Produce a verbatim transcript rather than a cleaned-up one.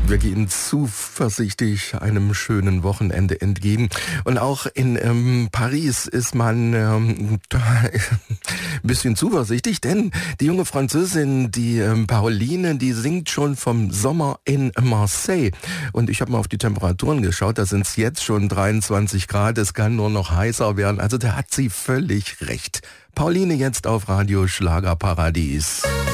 Wir gehen zuversichtlich einem schönen Wochenende entgegen. Und auch in ähm, Paris ist man ähm, ein bisschen zuversichtlich, denn die junge Französin, die ähm, Pauline, die singt schon vom Sommer in Marseille. Und ich habe mal auf die Temperaturen geschaut, da sind es jetzt schon dreiundzwanzig Grad, es kann nur noch heißer werden. Also da hat sie völlig recht. Pauline jetzt auf Radio Schlagerparadies.